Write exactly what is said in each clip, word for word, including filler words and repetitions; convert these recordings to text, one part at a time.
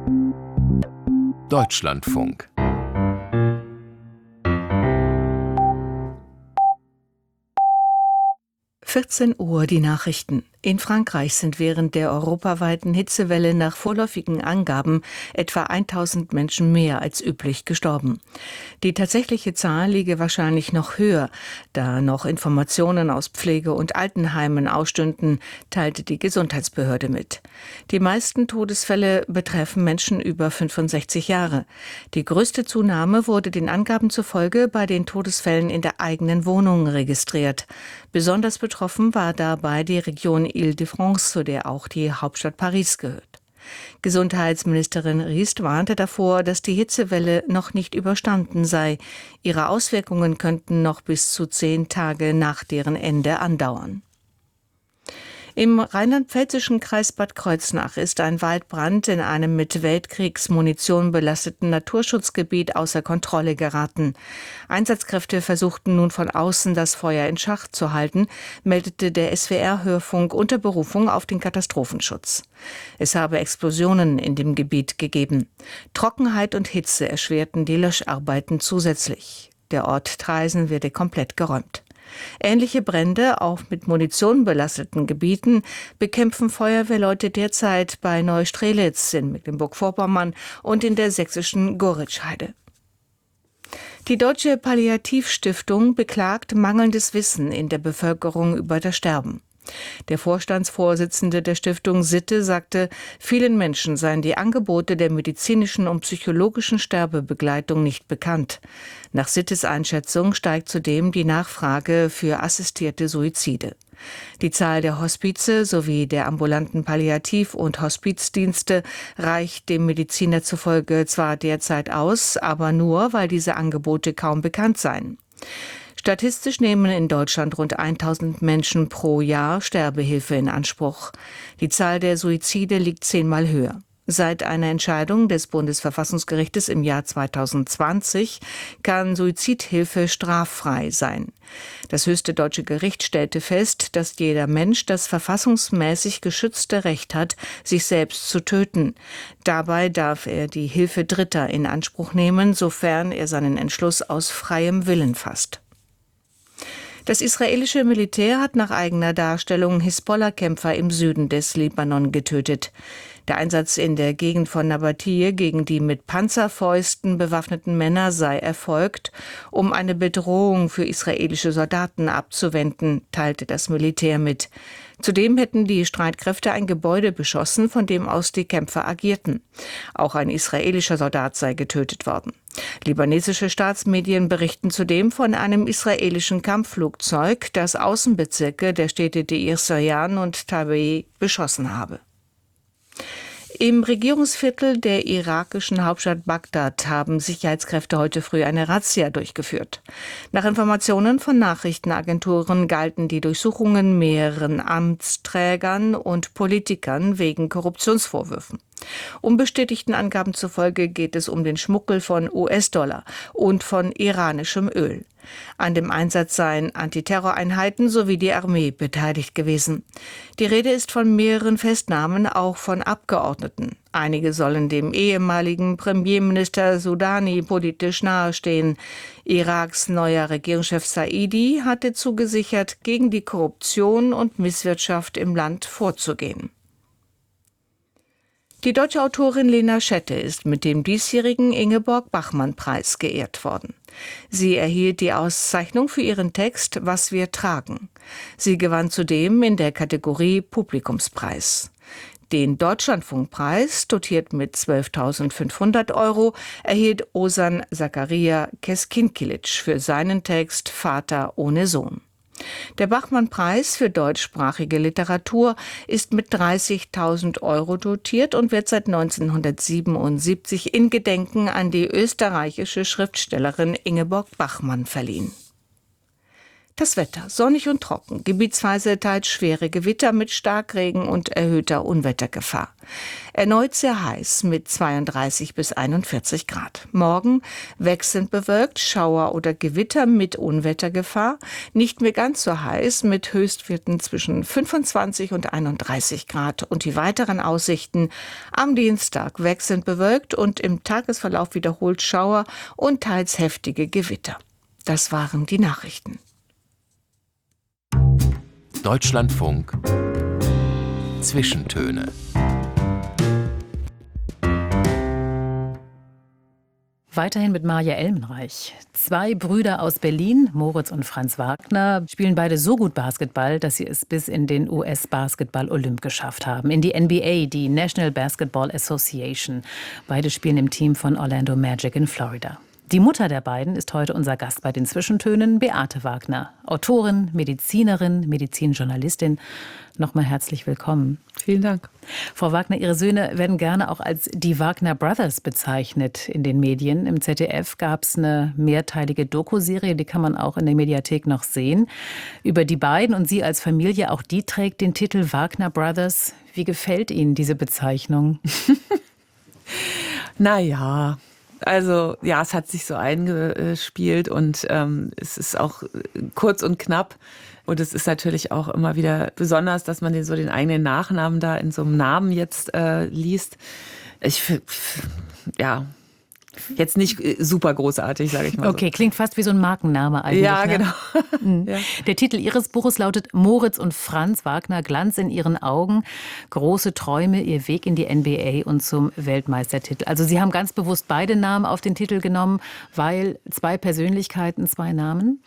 Deutschlandfunk. vierzehn Uhr die Nachrichten. In Frankreich sind während der europaweiten Hitzewelle nach vorläufigen Angaben etwa tausend Menschen mehr als üblich gestorben. Die tatsächliche Zahl liege wahrscheinlich noch höher, da noch Informationen aus Pflege- und Altenheimen ausstünden, teilte die Gesundheitsbehörde mit. Die meisten Todesfälle betreffen Menschen über fünfundsechzig Jahre. Die größte Zunahme wurde den Angaben zufolge bei den Todesfällen in der eigenen Wohnung registriert. Besonders betroffen war dabei die Region Île-de-France, zu der auch die Hauptstadt Paris gehört. Gesundheitsministerin Riest warnte davor, dass die Hitzewelle noch nicht überstanden sei. Ihre Auswirkungen könnten noch bis zu zehn Tage nach deren Ende andauern. Im rheinland-pfälzischen Kreis Bad Kreuznach ist ein Waldbrand in einem mit Weltkriegsmunition belasteten Naturschutzgebiet außer Kontrolle geraten. Einsatzkräfte versuchten nun von außen das Feuer in Schach zu halten, meldete der S W R-Hörfunk unter Berufung auf den Katastrophenschutz. Es habe Explosionen in dem Gebiet gegeben. Trockenheit und Hitze erschwerten die Löscharbeiten zusätzlich. Der Ort Traisen werde komplett geräumt. Ähnliche Brände, auch mit Munition belasteten Gebieten, bekämpfen Feuerwehrleute derzeit bei Neustrelitz in Mecklenburg-Vorpommern und in der sächsischen Goritschheide. Die Deutsche Palliativstiftung beklagt mangelndes Wissen in der Bevölkerung über das Sterben. Der Vorstandsvorsitzende der Stiftung Sitte sagte, vielen Menschen seien die Angebote der medizinischen und psychologischen Sterbebegleitung nicht bekannt. Nach Sittes Einschätzung steigt zudem die Nachfrage für assistierte Suizide. Die Zahl der Hospize sowie der ambulanten Palliativ- und Hospizdienste reicht dem Mediziner zufolge zwar derzeit aus, aber nur, weil diese Angebote kaum bekannt seien. Statistisch nehmen in Deutschland rund tausend Menschen pro Jahr Sterbehilfe in Anspruch. Die Zahl der Suizide liegt zehnmal höher. Seit einer Entscheidung des Bundesverfassungsgerichtes im Jahr zweitausendzwanzig kann Suizidhilfe straffrei sein. Das höchste deutsche Gericht stellte fest, dass jeder Mensch das verfassungsmäßig geschützte Recht hat, sich selbst zu töten. Dabei darf er die Hilfe Dritter in Anspruch nehmen, sofern er seinen Entschluss aus freiem Willen fasst. Das israelische Militär hat nach eigener Darstellung Hisbollah-Kämpfer im Süden des Libanon getötet. Der Einsatz in der Gegend von Nabatiyeh gegen die mit Panzerfäusten bewaffneten Männer sei erfolgt, um eine Bedrohung für israelische Soldaten abzuwenden, teilte das Militär mit. Zudem hätten die Streitkräfte ein Gebäude beschossen, von dem aus die Kämpfer agierten. Auch ein israelischer Soldat sei getötet worden. Libanesische Staatsmedien berichten zudem von einem israelischen Kampfflugzeug, das Außenbezirke der Städte Deir Sorjan und Tabei beschossen habe. Im Regierungsviertel der irakischen Hauptstadt Bagdad haben Sicherheitskräfte heute früh eine Razzia durchgeführt. Nach Informationen von Nachrichtenagenturen galten die Durchsuchungen mehreren Amtsträgern und Politikern wegen Korruptionsvorwürfen. Unbestätigten Angaben zufolge geht es um den Schmuggel von U S-Dollar und von iranischem Öl. An dem Einsatz seien Antiterroreinheiten sowie die Armee beteiligt gewesen. Die Rede ist von mehreren Festnahmen, auch von Abgeordneten. Einige sollen dem ehemaligen Premierminister Soudani politisch nahestehen. Iraks neuer Regierungschef Saidi hatte zugesichert, gegen die Korruption und Misswirtschaft im Land vorzugehen. Die deutsche Autorin Lena Schette ist mit dem diesjährigen Ingeborg-Bachmann-Preis geehrt worden. Sie erhielt die Auszeichnung für ihren Text »Was wir tragen«. Sie gewann zudem in der Kategorie Publikumspreis. Den Deutschlandfunkpreis, dotiert mit zwölftausendfünfhundert Euro, erhielt Ozan Zakaria Keskinkilic für seinen Text »Vater ohne Sohn«. Der Bachmann-Preis für deutschsprachige Literatur ist mit dreißigtausend Euro dotiert und wird seit neunzehnhundertsiebenundsiebzig in Gedenken an die österreichische Schriftstellerin Ingeborg Bachmann verliehen. Das Wetter: sonnig und trocken, gebietsweise teils schwere Gewitter mit Starkregen und erhöhter Unwettergefahr. Erneut sehr heiß mit zweiunddreißig bis einundvierzig Grad. Morgen wechselnd bewölkt, Schauer oder Gewitter mit Unwettergefahr. Nicht mehr ganz so heiß mit Höchstwerten zwischen fünfundzwanzig und einunddreißig Grad. Und die weiteren Aussichten: am Dienstag wechselnd bewölkt und im Tagesverlauf wiederholt Schauer und teils heftige Gewitter. Das waren die Nachrichten. Deutschlandfunk Zwischentöne. Weiterhin mit Maja Elmenreich. Zwei Brüder aus Berlin, Moritz und Franz Wagner, spielen beide so gut Basketball, dass sie es bis in den U S-Basketball-Olymp geschafft haben. In die N B A, die National Basketball Association. Beide spielen im Team von Orlando Magic in Florida. Die Mutter der beiden ist heute unser Gast bei den Zwischentönen, Beate Wagner. Autorin, Medizinerin, Medizinjournalistin. Nochmal herzlich willkommen. Vielen Dank. Frau Wagner, Ihre Söhne werden gerne auch als die Wagner Brothers bezeichnet in den Medien. Im Z D F gab es eine mehrteilige Doku-Serie, die kann man auch in der Mediathek noch sehen, über die beiden und Sie als Familie. Auch die trägt den Titel Wagner Brothers. Wie gefällt Ihnen diese Bezeichnung? Naja, also ja, es hat sich so eingespielt und ähm, es ist auch kurz und knapp. Und es ist natürlich auch immer wieder besonders, dass man den, so den eigenen Nachnamen da in so einem Namen jetzt äh, liest. Ich, ja, jetzt nicht super großartig, sage ich mal. Okay, so. Klingt fast wie so ein Markenname eigentlich. Ja, ne? genau. Mhm. Ja. Der Titel Ihres Buches lautet Moritz und Franz Wagner, Glanz in ihren Augen, große Träume, ihr Weg in die N B A und zum Weltmeistertitel. Also Sie haben ganz bewusst beide Namen auf den Titel genommen, weil zwei Persönlichkeiten, zwei Namen?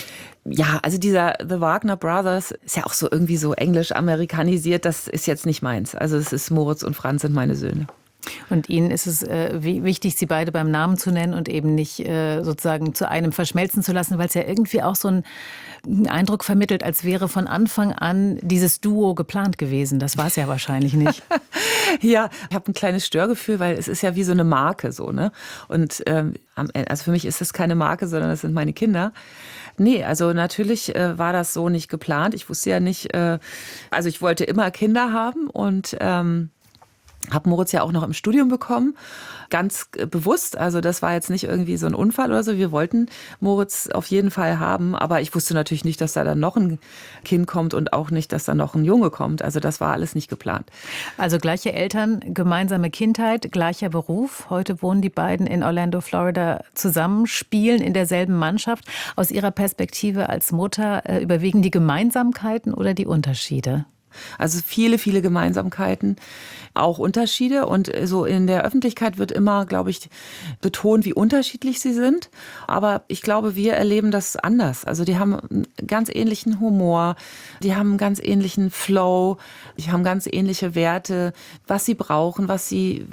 Ja, also dieser The Wagner Brothers ist ja auch so irgendwie so englisch amerikanisiert. Das ist jetzt nicht meins. Also es ist Moritz und Franz sind meine Söhne. Und Ihnen ist es äh, wichtig, sie beide beim Namen zu nennen und eben nicht äh, sozusagen zu einem verschmelzen zu lassen, weil es ja irgendwie auch so einen, einen Eindruck vermittelt, als wäre von Anfang an dieses Duo geplant gewesen. Das war es ja wahrscheinlich nicht. Ja, ich habe ein kleines Störgefühl, weil es ist ja wie so eine Marke so, ne? Und ähm, also für mich ist es keine Marke, sondern das sind meine Kinder. Nee, also natürlich äh, war das so nicht geplant. Ich wusste ja nicht, äh, also ich wollte immer Kinder haben und ähm, habe Moritz ja auch noch im Studium bekommen, ganz bewusst. Also das war jetzt nicht irgendwie so ein Unfall oder so. Wir wollten Moritz auf jeden Fall haben, aber ich wusste natürlich nicht, dass da dann noch ein Kind kommt und auch nicht, dass da noch ein Junge kommt. Also das war alles nicht geplant. Also gleiche Eltern, gemeinsame Kindheit, gleicher Beruf. Heute wohnen die beiden in Orlando, Florida zusammen, spielen in derselben Mannschaft. Aus Ihrer Perspektive als Mutter äh, überwiegen die Gemeinsamkeiten oder die Unterschiede? Also viele, viele Gemeinsamkeiten, auch Unterschiede. Und so in der Öffentlichkeit wird immer, glaube ich, betont, wie unterschiedlich sie sind. Aber ich glaube, wir erleben das anders. Also die haben einen ganz ähnlichen Humor, die haben einen ganz ähnlichen Flow, die haben ganz ähnliche Werte, was sie brauchen, was sie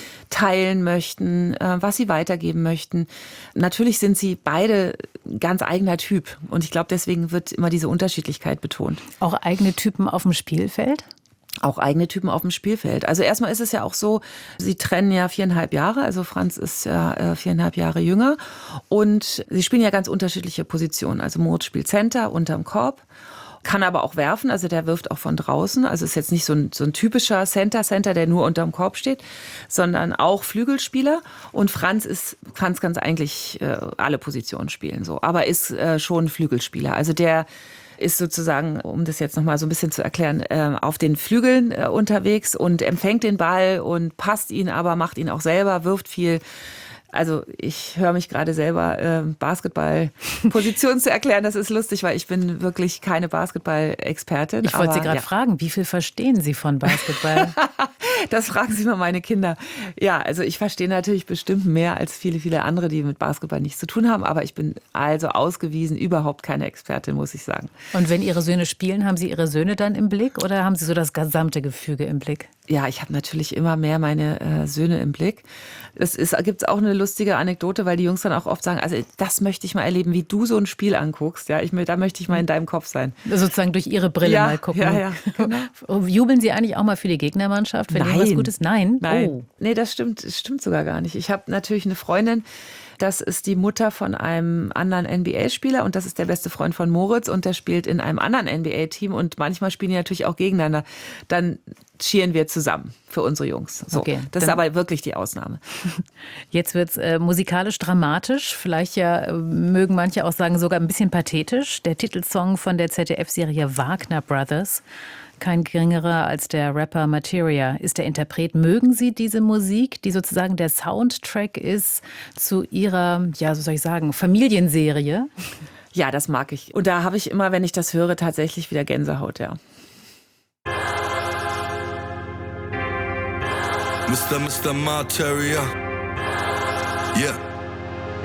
teilen möchten, was sie weitergeben möchten. Natürlich sind sie beide ganz eigener Typ. Und ich glaube, deswegen wird immer diese Unterschiedlichkeit betont. Auch eigene Typen auf dem Spielfeld? Auch eigene Typen auf dem Spielfeld. Also erstmal ist es ja auch so, sie trennen ja viereinhalb Jahre. Also Franz ist ja viereinhalb Jahre jünger. Und sie spielen ja ganz unterschiedliche Positionen. Also Moritz spielt Center unterm Korb. Kann aber auch werfen, also der wirft auch von draußen. Also ist jetzt nicht so ein, so ein typischer Center-Center, der nur unterm Korb steht, sondern auch Flügelspieler. Und Franz ist, Franz kann eigentlich äh, alle Positionen spielen, so, aber ist äh, schon Flügelspieler. Also der ist sozusagen, um das jetzt nochmal so ein bisschen zu erklären, äh, auf den Flügeln äh, unterwegs und empfängt den Ball und passt ihn aber, macht ihn auch selber, wirft viel. Also ich höre mich gerade selber äh, Basketball-Positionen zu erklären. Das ist lustig, weil ich bin wirklich keine Basketball-Expertin. Ich wollte Sie gerade ja. fragen, wie viel verstehen Sie von Basketball? Das fragen Sie mal meine Kinder. Ja, also ich verstehe natürlich bestimmt mehr als viele, viele andere, die mit Basketball nichts zu tun haben. Aber ich bin also ausgewiesen überhaupt keine Expertin, muss ich sagen. Und wenn Ihre Söhne spielen, haben Sie Ihre Söhne dann im Blick oder haben Sie so das gesamte Gefüge im Blick? Ja, ich habe natürlich immer mehr meine äh, Söhne im Blick. Es gibt auch eine lustige Anekdote, weil die Jungs dann auch oft sagen, also das möchte ich mal erleben, wie du so ein Spiel anguckst. Ja, ich, da möchte ich mal in deinem Kopf sein. Sozusagen durch Ihre Brille ja, mal gucken. Ja, ja, genau. Jubeln Sie eigentlich auch mal für die Gegnermannschaft, wenn Nein. irgendwas Gutes? Nein? Nein. Oh. Nee, das stimmt, das stimmt sogar gar nicht. Ich habe natürlich eine Freundin, Das ist die Mutter von einem anderen N B A-Spieler und das ist der beste Freund von Moritz und der spielt in einem anderen N B A-Team und manchmal spielen die natürlich auch gegeneinander. Dann cheeren wir zusammen für unsere Jungs. So, okay, das ist aber wirklich die Ausnahme. Jetzt wird es äh, musikalisch dramatisch, vielleicht ja äh, mögen manche auch sagen sogar ein bisschen pathetisch. Der Titelsong von der Z D F-Serie Wagner Brothers. Kein geringerer als der Rapper Materia ist der Interpret. Mögen Sie diese Musik, die sozusagen der Soundtrack ist zu Ihrer, ja, so soll ich sagen, Familienserie? Ja, das mag ich. Und da habe ich immer, wenn ich das höre, tatsächlich wieder Gänsehaut, ja. Mister Mister Materia. Yeah.